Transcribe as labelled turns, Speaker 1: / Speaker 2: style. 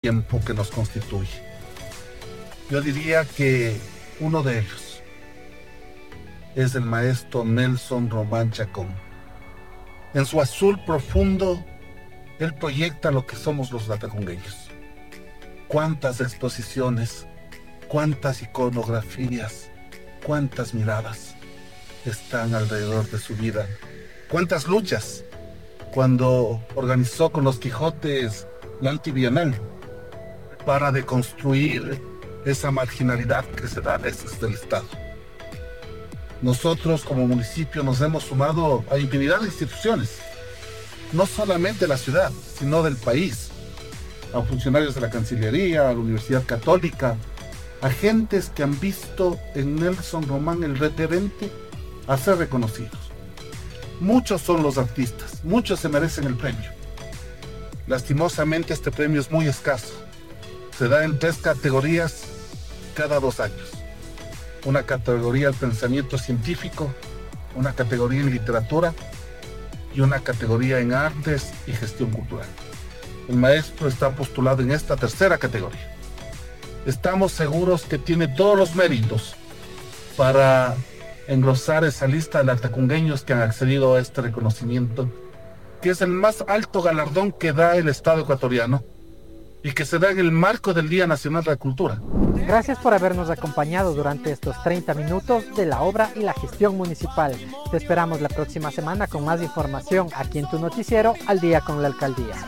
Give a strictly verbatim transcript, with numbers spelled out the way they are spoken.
Speaker 1: tiempo que nos constituye. Yo diría que uno de ellos es el maestro Nelson Román Chacón. En su azul profundo, él proyecta lo que somos los latacungueños. Cuántas exposiciones, cuántas iconografías, cuántas miradas están alrededor de su vida. Cuántas luchas cuando organizó con los Quijotes la Antibienal para deconstruir esa marginalidad que se da a veces del Estado. Nosotros como municipio nos hemos sumado a infinidad de instituciones, no solamente de la ciudad, sino del país, a funcionarios de la Cancillería, a la Universidad Católica, a gentes que han visto en Nelson Román el referente a ser reconocidos. Muchos son los artistas, muchos se merecen el premio. Lastimosamente este premio es muy escaso. Se da en tres categorías cada dos años. Una categoría del pensamiento científico, una categoría en literatura y una categoría en artes y gestión cultural. El maestro está postulado en esta tercera categoría. Estamos seguros que tiene todos los méritos para engrosar esa lista de latacungueños que han accedido a este reconocimiento, que es el más alto galardón que da el Estado ecuatoriano y que se da en el marco del Día Nacional de la Cultura.
Speaker 2: Gracias por habernos acompañado durante estos treinta minutos de la obra y la gestión municipal. Te esperamos la próxima semana con más información aquí en tu noticiero Al Día con la Alcaldía.